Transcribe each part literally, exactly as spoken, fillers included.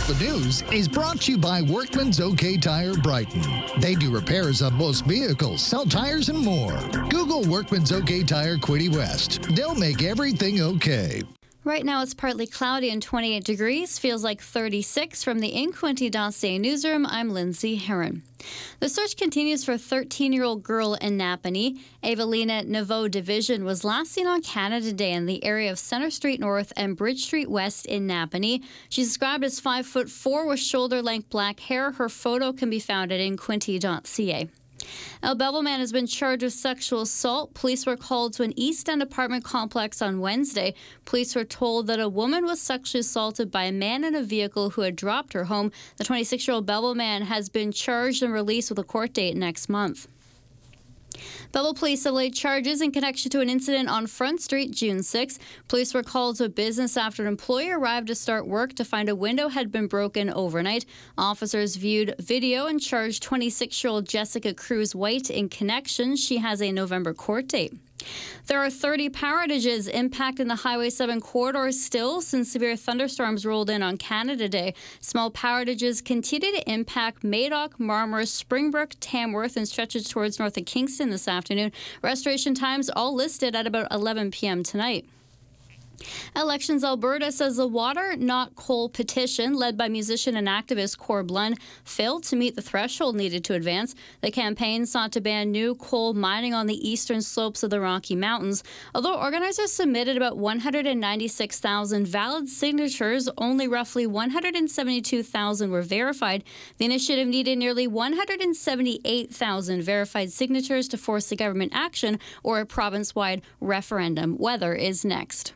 The news is brought to you by Workman's OK Tire Brighton. They do repairs on most vehicles, sell tires, and more. Google Workman's OK Tire Quinte West. They'll make everything okay. Right now it's partly cloudy and twenty-eight degrees. Feels like thirty-six. From the in quinte dot c a newsroom, I'm Lindsay Heron. The search continues for a thirteen-year-old girl in Napanee. Evelina Naveau Division was last seen on Canada Day in the area of Centre Street North and Bridge Street West in Napanee. She's described as five foot four with shoulder-length black hair. Her photo can be found at in quinte dot c a. A Belleville man has been charged with sexual assault. Police were called to an East End apartment complex on Wednesday. Police were told that a woman was sexually assaulted by a man in a vehicle who had dropped her home. The twenty-six-year-old Belleville man has been charged and released with a court date next month. Belleville police have laid charges in connection to an incident on Front Street June sixth. Police were called to a business after an employee arrived to start work to find a window had been broken overnight. Officers viewed video and charged twenty-six-year-old Jessica Cruz White in connection. She has a November court date. There are thirty power outages impacting the Highway seven corridor still since severe thunderstorms rolled in on Canada Day. Small power outages continue to impact Madoc, Marmora, Springbrook, Tamworth, and stretches towards north of Kingston this afternoon. Restoration times all listed at about eleven p.m. tonight. Elections Alberta says the Water Not Coal petition, led by musician and activist Corb Lund, failed to meet the threshold needed to advance. The campaign sought to ban new coal mining on the eastern slopes of the Rocky Mountains. Although organizers submitted about one hundred ninety-six thousand valid signatures, only roughly one hundred seventy-two thousand were verified. The initiative needed nearly one hundred seventy-eight thousand verified signatures to force the government action or a province-wide referendum. Weather is next.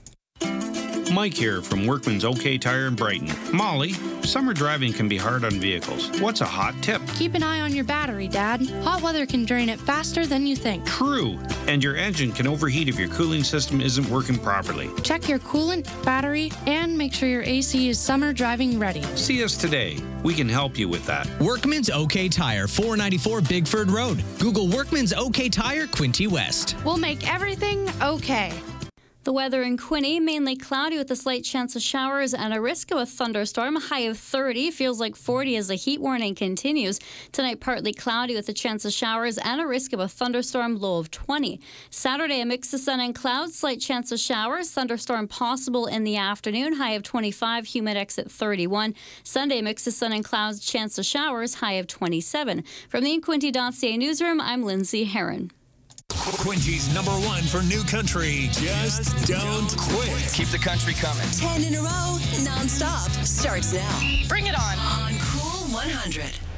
Mike here from Workman's OK Tire in Brighton. Molly, summer driving can be hard on vehicles. What's a hot tip? Keep an eye on your battery, Dad. Hot weather can drain it faster than you think. True. And your engine can overheat if your cooling system isn't working properly. Check your coolant, battery, and make sure your A C is summer driving ready. See us today. We can help you with that. Workman's OK Tire, four ninety-four Bigford Road. Google Workman's OK Tire Quinte West. We'll make everything okay. The weather in Quinte, mainly cloudy with a slight chance of showers and a risk of a thunderstorm. A high of thirty, feels like forty as the heat warning continues. Tonight, partly cloudy with a chance of showers and a risk of a thunderstorm, low of twenty. Saturday, a mix of sun and clouds, slight chance of showers. Thunderstorm possible in the afternoon, high of twenty-five, humidex at thirty-one. Sunday, a mix of sun and clouds, chance of showers, high of twenty-seven. From the in quinte dot c a newsroom, I'm Lindsay Heron. Quinty's number one for new country. Just don't quit. Keep the country coming. Ten in a row, non-stop. Starts now. Bring it on. On Cool one hundred.